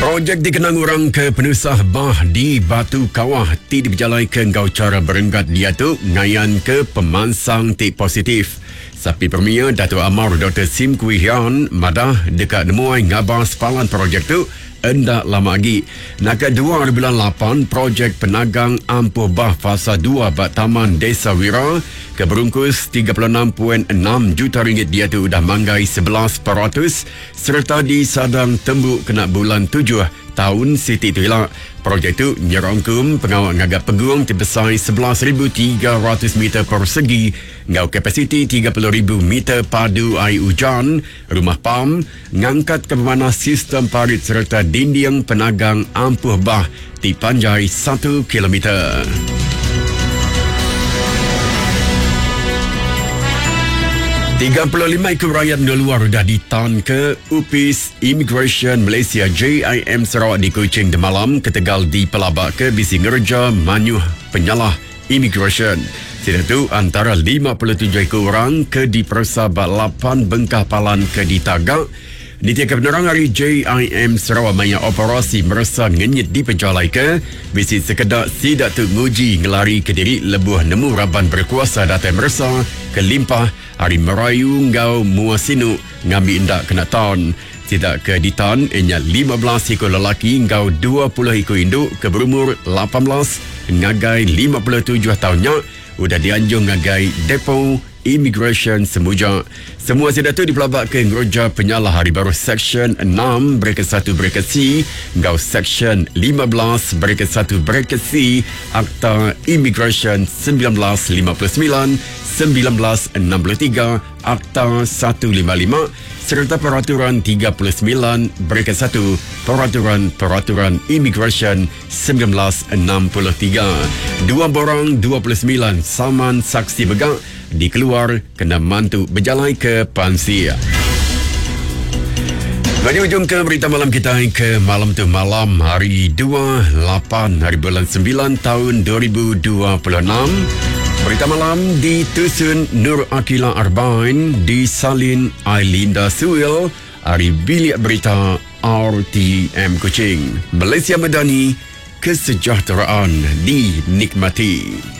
Projek dikenang orang ke penusah bah di Batu Kawah tidak berjalan ke ngau cara berenggat dia tu ngayan ke pemansang tik positif. Sapi Premier Datuk Amar Dr. Sim Kui Hian madah dekat nemuai ngabar sepalan projek tu endak lama lagi. Nakat 2008 projek penagang ampuh bah fasa 2 bat Taman Desa Wira ke berungkus 36.6 juta ringgit dia tu dah manggai 11% serta disadang tembuk kena bulan 7 tahun Siti Tuila. Projek tu nyerongkum pengawal ngagap peguang terbesar 11,300 meter persegi ngau kapasiti 30,000 meter padu air hujan, rumah pam, ngangkat ke mana sistem parit serta dinding penagang ampuh bah dipanjai 1 kilometer. $35 ekor rakyat luar dah ditahan ke Upis Immigration Malaysia JIM Sarawak di Kuching Demalam ke Tegal di Pelabak ke bisi ngerja manyuh penyalah immigration. Sehingga tu antara 57 ekor orang ke dipersa 8 bengkah palan ke ditagak. Ditiaga penerang hari JIM Sarawak maya operasi merasa ngenyit di penjalai ke bisi sekedar sidak tu nguji ngelari ke diri lebuh nemu raban berkuasa datai merasa ke limpah hari merayu ngau muasinu ngambil indak kena tahun. Tidak ke ditan enya 15 ekor lelaki ngau 20 ekor induk ke berumur 18 ngagai 57 tahunnya udah dianjung ngagai depo Immigration Semuja. Semua sedatu dipelabak ke ngeroja penyalah hari baru Section 6 Bracket 1 Bracket C ngau Section 15 Bracket 1 Bracket C Akta Immigration 1959 1963 Akta 155 serta Peraturan 39 Bracket 1 Peraturan Immigration 1963. 2 borang 29 saman saksi begak dikeluar kena mantu berjalan ke Pansia. Pada hujung ke berita malam kita ke malam tu malam hari 28 hari bulan 9 tahun 2026. Berita malam ditusun Nur Akila Arbain, disalin Ailinda Suil, hari bilik berita RTM Kuching. Malaysia Madani, kesejahteraan dinikmati.